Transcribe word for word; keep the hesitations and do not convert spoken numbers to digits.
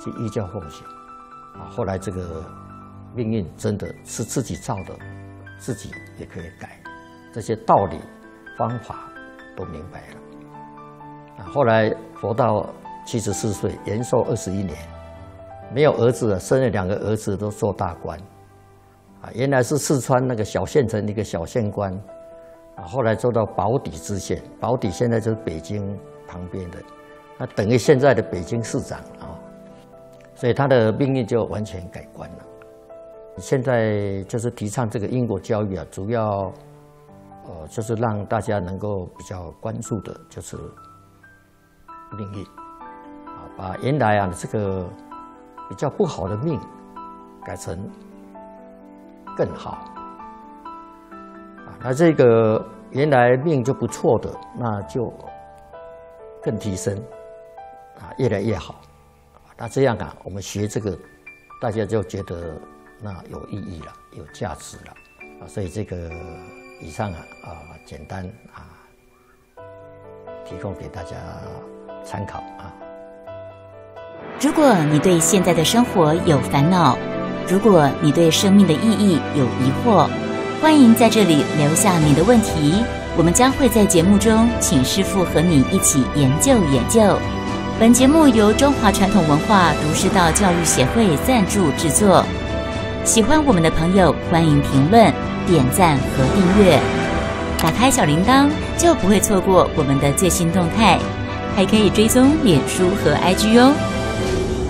去依教奉行啊。后来这个命运真的是自己造的，自己也可以改，这些道理方法都明白了啊。后来活到七十四岁，延寿二十一年，没有儿子了，生了两个儿子都做大官啊。原来是四川那个小县城一个小县官啊，后来做到保底知县，保底现在就是北京旁边的，那等于现在的北京市长啊。所以他的命运就完全改观了。现在就是提倡这个因果教育啊，主要呃就是让大家能够比较关注的就是命运啊，把原来啊这个比较不好的命改成更好啊，那这个原来命就不错的，那就更提升啊，越来越好。那这样啊，我们学这个，大家就觉得那有意义了，有价值了啊。所以这个以上啊啊简单啊提供给大家参考啊。 如果你对现在的生活有烦恼，如果你对生命的意义有疑惑，欢迎在这里留下你的问题，我们将会在节目中请师父和你一起研究研究。本节目由中华传统文化儒释道教育协会赞助制作。喜欢我们的朋友，欢迎评论、点赞和订阅。打开小铃铛，就不会错过我们的最新动态，还可以追踪脸书和 I G 哦。